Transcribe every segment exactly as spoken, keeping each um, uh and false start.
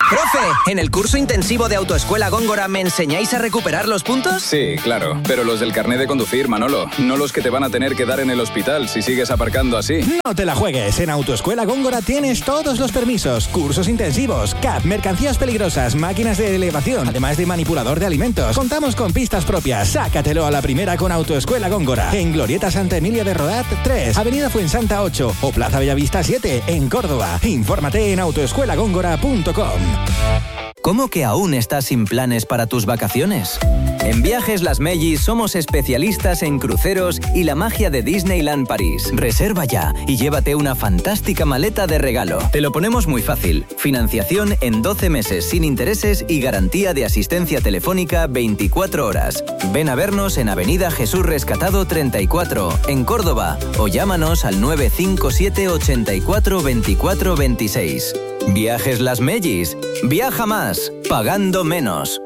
Profe, ¿en el curso intensivo de Autoescuela Góngora me enseñáis a recuperar los puntos? Sí, claro, pero los del carné de conducir, Manolo, no los que te van a tener que dar en el hospital si sigues aparcando así. No te la juegues, en Autoescuela Góngora tienes todos los permisos, cursos intensivos, C A P, mercancías peligrosas, máquinas de elevación, además de manipulador de alimentos. Contamos con pistas propias, sácatelo a la primera con Autoescuela Góngora, en Glorieta Santa Emilia de Rodat tres, Avenida Fuensanta ocho o Plaza Bellavista siete, en Córdoba. Infórmate en autoescuela góngora punto com. ¿Cómo que aún estás sin planes para tus vacaciones? En Viajes Las Mellis somos especialistas en cruceros y la magia de Disneyland París. Reserva ya y llévate una fantástica maleta de regalo. Te lo ponemos muy fácil. Financiación en doce meses sin intereses y garantía de asistencia telefónica veinticuatro horas. Ven a vernos en Avenida Jesús Rescatado treinta y cuatro, en Córdoba, o llámanos al nueve cinco siete ochenta y cuatro veinticuatro veintiséis. Viajes Las Mellis. Viaja más, pagando menos.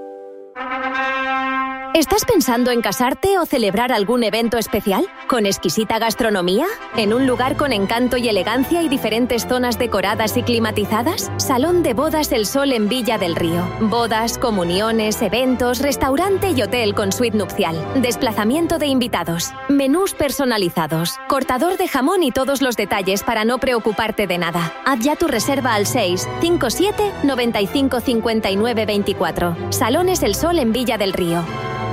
¿Estás pensando en casarte o celebrar algún evento especial? ¿Con exquisita gastronomía? ¿En un lugar con encanto y elegancia y diferentes zonas decoradas y climatizadas? Salón de Bodas El Sol en Villa del Río. Bodas, comuniones, eventos, restaurante y hotel con suite nupcial. Desplazamiento de invitados. Menús personalizados. Cortador de jamón y todos los detalles para no preocuparte de nada. Haz ya tu reserva al seis cinco siete nueve cinco cinco nueve dos cuatro. Salones El Sol en Villa del Río.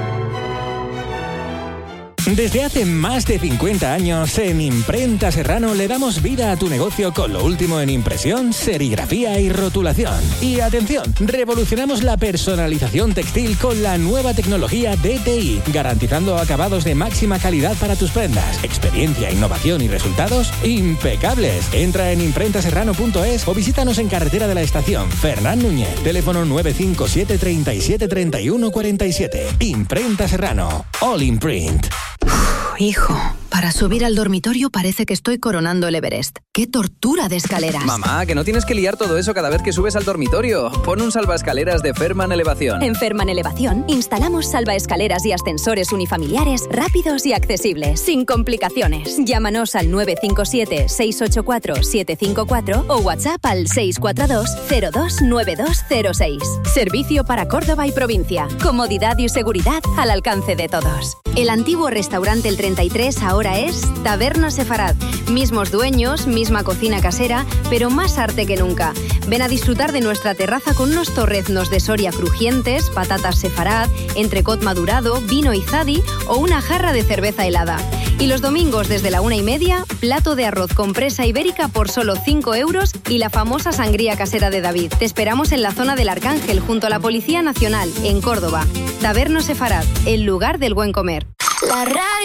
Desde hace más de cincuenta años, en Imprenta Serrano le damos vida a tu negocio con lo último en impresión, serigrafía y rotulación. Y atención, revolucionamos la personalización textil con la nueva tecnología D T I, garantizando acabados de máxima calidad para tus prendas. Experiencia, innovación y resultados impecables. Entra en imprenta serrano punto es o visítanos en Carretera de la Estación, Fernán Núñez, teléfono nueve cinco siete treinta y siete treinta y uno cuarenta y siete. Imprenta Serrano, All Imprint. Uf, hijo, para subir al dormitorio parece que estoy coronando el Everest. ¡Qué tortura de escaleras! Mamá, que no tienes que liar todo eso cada vez que subes al dormitorio. Pon un salvaescaleras de Ferman Elevación. En Ferman Elevación instalamos salvaescaleras y ascensores unifamiliares rápidos y accesibles, sin complicaciones. Llámanos al nueve cinco siete seis ocho cuatro siete cinco cuatro o WhatsApp al seis cuatro dos cero dos nueve dos cero seis. Servicio para Córdoba y provincia. Comodidad y seguridad al alcance de todos. El antiguo restaurante El treinta y tres ahora es Taberna Sefarad. Mismos dueños, misma cocina casera, pero más arte que nunca. Ven a disfrutar de nuestra terraza con unos torreznos de Soria crujientes, patatas sefarad, entrecot madurado, vino izadi o una jarra de cerveza helada. Y los domingos desde la una y media, plato de arroz con presa ibérica por solo cinco euros y la famosa sangría casera de David. Te esperamos en la zona del Arcángel, junto a la Policía Nacional, en Córdoba. Taberna Sefarad, el lugar del buen comer. La radio.